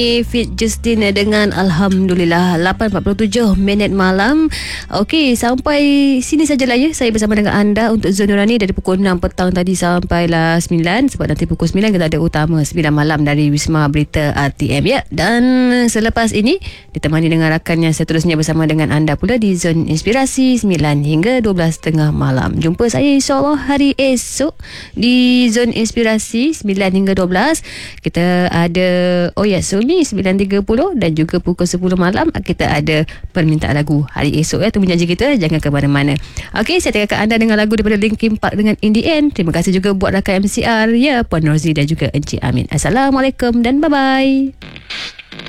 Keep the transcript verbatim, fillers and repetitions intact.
Fit Justin dengan Alhamdulillah. Lapan empat puluh tujuh minit malam. Okey, sampai sini sajalah ya saya bersama dengan anda untuk Zon Nurani dari pukul enam petang tadi sampailah sembilan, sebab nanti pukul sembilan kita ada utama sembilan malam dari Wisma Berita R T M ya. Dan selepas ini ditemani dengan rakan yang seterusnya bersama dengan anda pula di Zon Inspirasi sembilan hingga dua belas tiga puluh malam. Jumpa saya insya-Allah hari esok di Zon Inspirasi sembilan hingga dua belas. Kita ada oh ya so ni sembilan tiga puluh dan juga pukul sepuluh malam kita ada permintaan lagu hari esok ya. Temu janji kita, jangan ke mana-mana. Okey, saya tinggalkan anda dengan lagu daripada Linkin Park dengan In The End. Terima kasih juga buat rakan M C R ya, Puan Rozi dan juga Encik Amin. Assalamualaikum dan bye-bye.